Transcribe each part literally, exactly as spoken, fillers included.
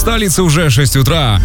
столице уже шесть утра.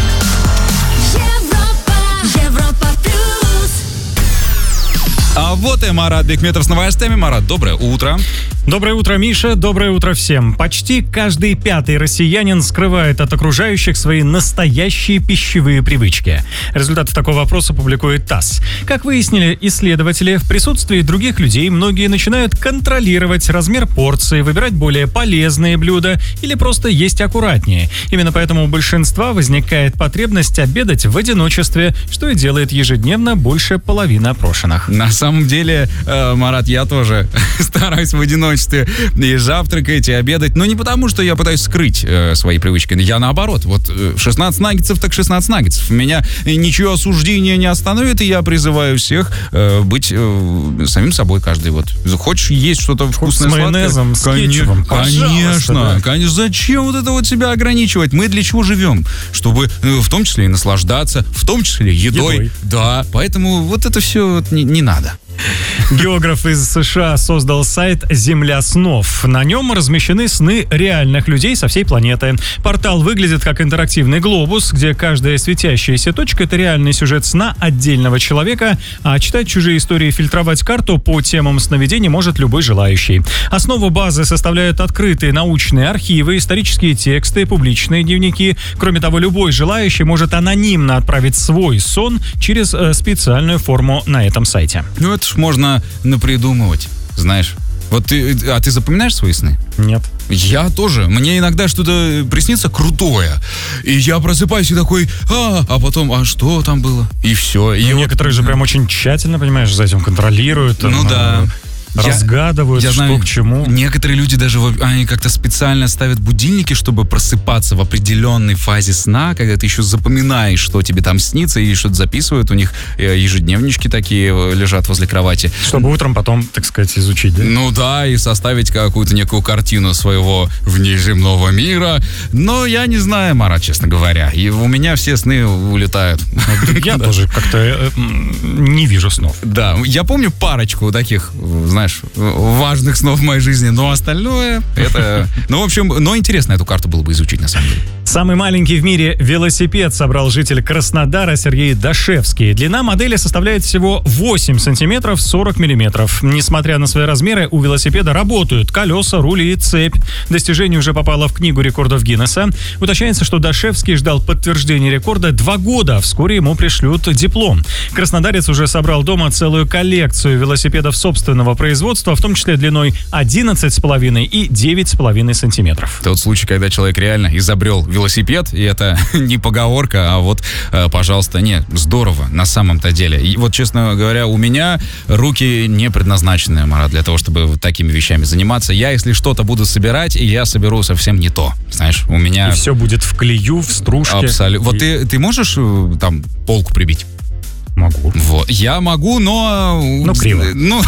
А вот и Марат Бекметов с новостями. Марат, доброе утро. Доброе утро, Миша. Доброе утро всем. Почти каждый пятый россиянин скрывает от окружающих свои настоящие пищевые привычки. Результаты такого опроса публикует ТАСС. Как выяснили исследователи, в присутствии других людей многие начинают контролировать размер порции, выбирать более полезные блюда или просто есть аккуратнее. Именно поэтому у большинства возникает потребность обедать в одиночестве, что и делает ежедневно больше половины опрошенных. На самом деле, э, Марат, я тоже стараюсь в одиночестве и завтракать, и обедать. Но не потому, что я пытаюсь скрыть э, свои привычки. Я наоборот. Вот шестнадцать наггетсов, так шестнадцать наггетсов. Меня ничего осуждения не остановит, и я призываю всех э, быть э, самим собой каждый. Вот. Хочешь есть что-то вкусное, с майонезом, сладкое? с кетчупом, Конечно, да. конечно. Зачем вот это вот себя ограничивать? Мы для чего живем? Чтобы э, в том числе и наслаждаться, в том числе едой. Едой. Да, поэтому вот это все вот, не, не надо. Географ из США создал сайт «Земля снов». На нем размещены сны реальных людей со всей планеты. Портал выглядит как интерактивный глобус, где каждая светящаяся точка — это реальный сюжет сна отдельного человека, а читать чужие истории и фильтровать карту по темам сновидений может любой желающий. Основу базы составляют открытые научные архивы, исторические тексты, публичные дневники. Кроме того, любой желающий может анонимно отправить свой сон через э, специальную форму на этом сайте. Ну, это ж можно напридумывать, знаешь. Вот ты, а ты запоминаешь свои сны? Нет. Я тоже. Мне иногда что-то приснится крутое. И я просыпаюсь и такой, а, а потом, а что там было? И все. И вот... Некоторые же прям очень тщательно, понимаешь, за этим контролируют. Ну там, да. Разгадывают, я, я что знаю, к чему. Некоторые люди даже они как-то специально ставят будильники, чтобы просыпаться в определенной фазе сна, когда ты еще запоминаешь, что тебе там снится, и что-то записывают. У них ежедневнички такие лежат возле кровати. Чтобы утром потом, так сказать, изучить, да? Ну да, и составить какую-то некую картину своего внеземного мира. Но я не знаю, Марат, честно говоря. И у меня все сны улетают. Я тоже как-то не вижу снов. Да, я помню парочку таких, знаешь, важных снов в моей жизни, но остальное это... Ну, в общем, но интересно эту карту было бы изучить, на самом деле. Самый маленький в мире велосипед собрал житель Краснодара Сергей Дашевский. Длина модели составляет всего восемь сантиметров сорок миллиметров. Несмотря на свои размеры, у велосипеда работают колеса, рули и цепь. Достижение уже попало в книгу рекордов Гиннесса. Уточняется, что Дашевский ждал подтверждения рекорда два года. Вскоре ему пришлют диплом. Краснодарец уже собрал дома целую коллекцию велосипедов собственного производства, в том числе длиной одиннадцать с половиной и девять с половиной сантиметров. Тот случай, когда человек реально изобрел велосипед, и это не поговорка, а вот, э, пожалуйста, не, здорово, на самом-то деле. И вот, честно говоря, у меня руки не предназначены, Марат, для того, чтобы вот такими вещами заниматься. Я, если что-то буду собирать, я соберу совсем не то, знаешь, у меня... И все будет в клею, в стружке. Абсолютно. Вот ты, ты можешь там полку прибить? Могу. Вот. Я могу, но... Ну, криво. Ну,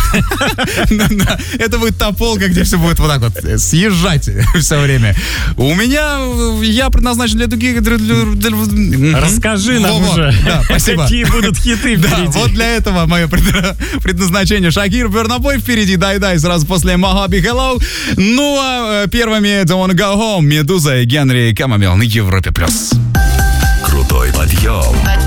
это будет та полка, где все будет вот так вот съезжать все время. У меня... Я предназначен для других... Расскажи нам уже, какие будут хиты впереди. Да, вот для этого мое предназначение. Шакир, Бернабой впереди, дай-дай, сразу после Мохаби Hello. Ну, а первыми Don't Wanna Go Home, Медуза и Генри Камамел на Европе+. Крутой подъем.